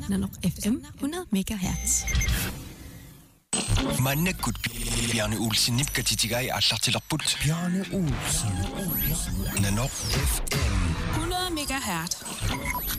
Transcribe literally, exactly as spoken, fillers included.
Nanok F M hundrede megahertz. Mannakut Bjarne Olsen nipkatitigai allartilerput. Bjarne Olsen. Nanok F M hundrede megahertz.